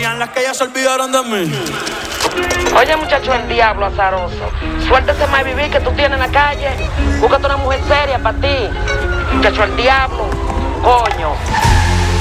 extrañan las que ya se olvidaron de mí. Oye, muchacho, el diablo azaroso. Suéltese más vivir que tú tienes en la calle. Búscate una mujer seria para ti. Muchacho, el diablo. Coño.